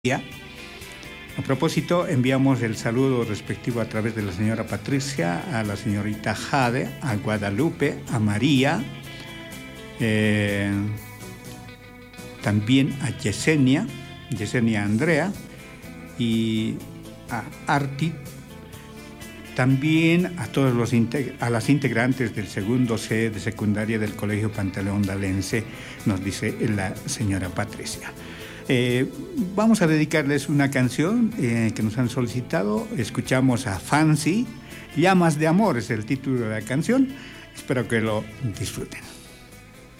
A propósito, enviamos el saludo respectivo a través de la señora Patricia, a la señorita Jade, a Guadalupe, a María, también a Yesenia Andrea y a Arti, también a todos a las integrantes del segundo C de secundaria del Colegio Pantaleón Dalense, nos dice la señora Patricia. Vamos a dedicarles una canción que nos han solicitado. Escuchamos a Fancy, Llamas de Amor es el título de la canción. Espero que lo disfruten.